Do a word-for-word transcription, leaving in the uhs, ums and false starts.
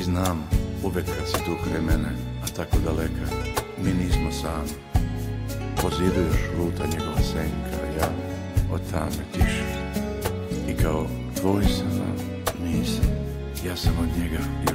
znam, uvek kad si tu kraj mene, a tako daleka, mi nismo sami. Po zidu još luta njegova senka, ja od tame tiše. I kao tvoj sam, nisam, ja sam od njega još